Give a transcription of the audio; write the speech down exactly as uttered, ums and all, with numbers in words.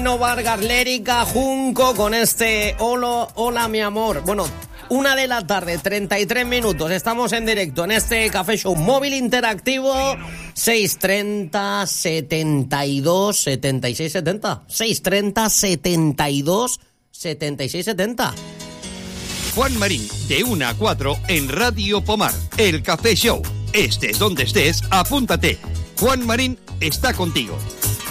No Vargas, Lérica, Junco, con este Hola, hola mi amor. Bueno, una de la tarde, treinta y tres minutos. Estamos en directo en este Café Show móvil interactivo. seis treinta, setenta y dos, setenta y seis, setenta. seis treinta, setenta y dos, setenta y seis, setenta. Juan Marín, de una a cuatro en Radio Pomar. El Café Show. Estés donde estés, apúntate. Juan Marín está contigo.